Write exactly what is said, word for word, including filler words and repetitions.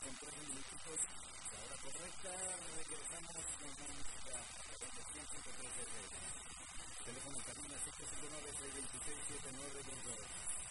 con trece minutitos. La hora correcta, regresamos con la música de cien punto tres F M. Teléfono en cabina siete cinco nueve, seis dos seis, siete nueve dos dos.